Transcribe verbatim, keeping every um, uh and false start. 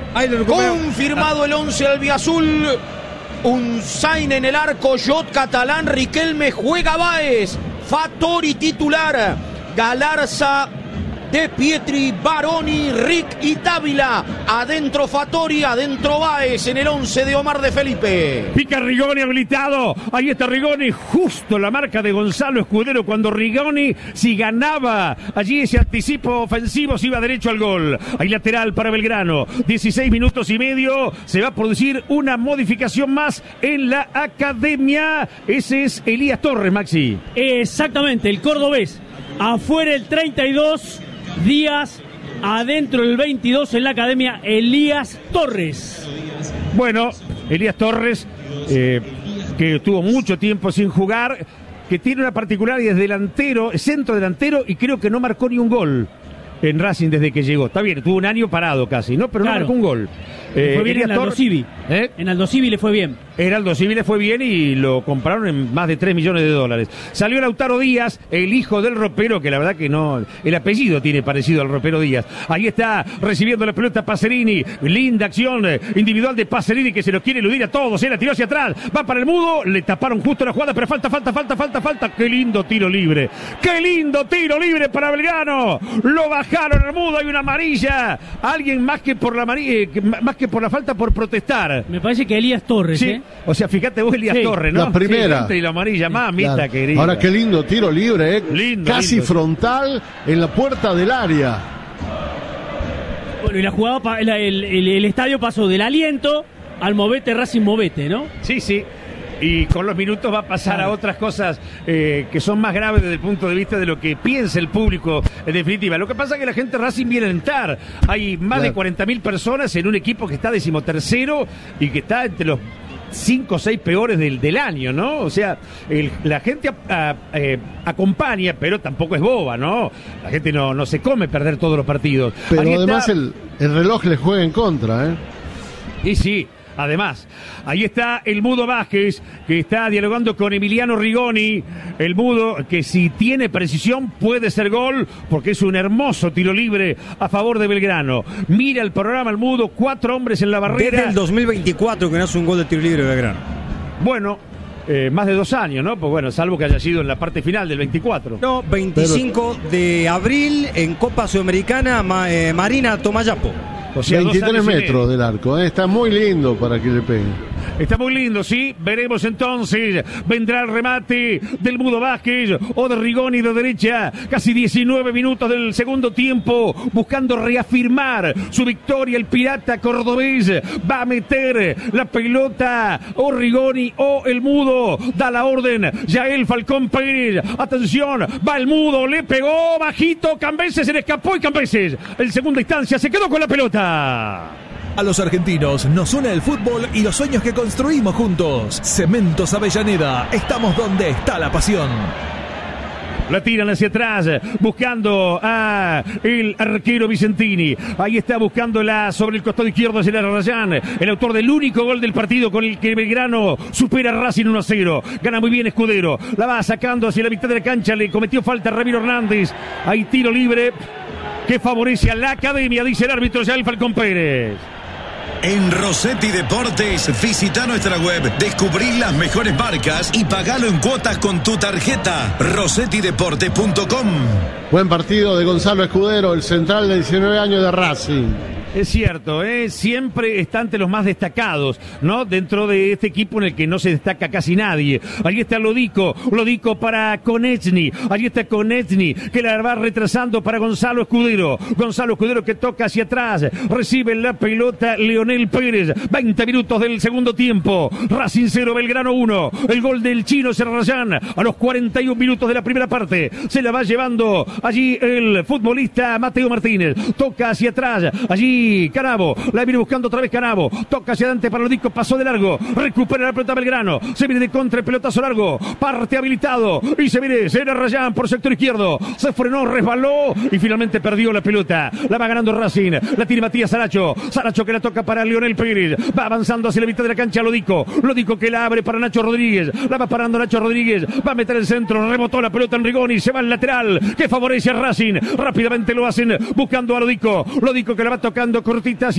Ahí lo recuperó. Confirmado el once albiazul. Un Zain en el arco, Jot Catalán, Riquelme, juega Báez, Fattori titular, Galarza, De Pietri, Baroni, Rick y Dávila. Adentro Fattori, adentro Báez en el once de Omar de Felipe. Pica Rigoni habilitado. Ahí está Rigoni, justo la marca de Gonzalo Escudero cuando Rigoni, si ganaba allí ese anticipo ofensivo, se iba derecho al gol. Ahí lateral para Belgrano. dieciséis minutos y medio. Se va a producir una modificación más en la academia. Ese es Elías Torres, Maxi. Exactamente, el cordobés. Afuera el treinta y dos. Díaz, adentro el veintidós en la academia, Elías Torres. Bueno, Elías Torres, eh, que tuvo mucho tiempo sin jugar, que tiene una particularidad, es delantero, centro delantero, y creo que no marcó ni un gol en Racing desde que llegó. Está bien, tuvo un año parado casi, ¿no? Pero claro, no marcó un gol. Le fue bien Elías en Aldo Torres, Civi. ¿eh? En Aldo Civi le fue bien. En Aldo Civi le fue bien y lo compraron en más de tres millones de dólares. Salió Lautaro Díaz, el hijo del ropero, que la verdad que no, el apellido tiene parecido al ropero Díaz. Ahí está recibiendo la pelota Pacerini, linda acción individual de Pacerini que se lo quiere eludir a todos, se la tiró hacia atrás, va para el Mudo, le taparon justo la jugada, pero falta, falta, falta, falta, falta. Qué lindo tiro libre, qué lindo tiro libre para Belgrano. Lo bajaron al Mudo, hay una amarilla. Alguien más que por la amarilla, más que por la falta, por protestar. Me parece que Elías Torres, sí. ¿eh? O sea, fíjate vos, Elías sí. Torres, ¿no? La primera. Sí, y la amarilla, mamita Claro. querida. Ahora qué lindo tiro libre, ¿eh? Lindo, Casi lindo. frontal en la puerta del área. Bueno, y la jugada, pa- la- el, el, el estadio pasó del aliento al movete Racing movete, ¿no? Sí, sí. Y con los minutos va a pasar claro. a otras cosas eh, que son más graves desde el punto de vista de lo que piensa el público en definitiva. Lo que pasa es que la gente de Racing viene a alentar. Hay más Claro. de cuarenta mil personas en un equipo que está decimotercero y que está entre los cinco o seis peores del, del año, ¿no? O sea, el, la gente a, a, eh, acompaña, pero tampoco es boba, ¿no? La gente no, no se come perder todos los partidos. Pero Ahí además está... el, el reloj le juega en contra, ¿eh? Y sí, además, ahí está el Mudo Vázquez, que está dialogando con Emiliano Rigoni. El Mudo, que si tiene precisión, puede ser gol, porque es un hermoso tiro libre a favor de Belgrano. Mira el programa el Mudo, cuatro hombres en la barrera. Desde el dos mil veinticuatro que no hace un gol de tiro libre de Belgrano. Bueno, eh, más de dos años, ¿no? Pues bueno, salvo que haya sido en la parte final del veinticuatro. No, veinticinco de abril en Copa Sudamericana, Ma- eh, Marina Tomayapo. O sea, dos veintitrés años y metros medio. del arco, ¿eh? Está muy lindo para que le peguen. Está muy lindo, sí. Veremos entonces. Vendrá el remate del Mudo Vázquez o de Rigoni de derecha. Casi diecinueve minutos del segundo tiempo. Buscando reafirmar su victoria. El pirata cordobés va a meter la pelota. O Rigoni o el Mudo. Da la orden. Yael Falcón Pérez. Atención. Va el Mudo. Le pegó bajito. Cambeses se le escapó y Cambeses en segunda instancia se quedó con la pelota. A los argentinos nos une el fútbol y los sueños que construimos juntos. Cementos Avellaneda, estamos donde está la pasión. La tiran hacia atrás, buscando a el arquero Vicentini. Ahí está buscándola sobre el costado izquierdo hacia el Arrayán, el autor del único gol del partido con el que Belgrano supera a Racing uno a cero. Gana muy bien Escudero. La va sacando hacia la mitad de la cancha. Le cometió falta a Ramiro Hernández. Hay tiro libre que favorece a la academia, dice el árbitro Yael Falcón Pérez. En Rossetti Deportes, visita nuestra web, descubrí las mejores marcas y pagalo en cuotas con tu tarjeta. rossetti deportes punto com. Buen partido de Gonzalo Escudero, el central de diecinueve años de Racing. Es cierto, ¿eh? Siempre está entre los más destacados, ¿no? Dentro de este equipo en el que no se destaca casi nadie. Ahí está Lodico, Lodico para Konechny, ahí está Konechny, que la va retrasando para Gonzalo Escudero. Gonzalo Escudero que toca hacia atrás, recibe la pelota Leonel Pérez. veinte minutos del segundo tiempo. Racing cero, Belgrano uno. El gol del chino Serrayán a los cuarenta y un minutos de la primera parte. Se la va llevando allí el futbolista Mateo Martínez. Toca hacia atrás, allí Canavo, la viene buscando otra vez Canavo, toca hacia adelante para Lodico, pasó de largo, recupera la pelota Belgrano, se viene de contra el pelotazo largo, parte habilitado y se viene Sena Rayán por sector izquierdo, se frenó, resbaló y finalmente perdió la pelota. La va ganando Racing, la tiene Matías Saracho, Saracho que la toca para Leonel Pérez, va avanzando hacia la mitad de la cancha Lodico, Lodico que la abre para Nacho Rodríguez, la va parando Nacho Rodríguez, va a meter el centro, rebotó la pelota en Rigoni, se va al lateral que favorece a Racing, rápidamente lo hacen buscando a Lodico, Lodico que la va tocando cortita hacia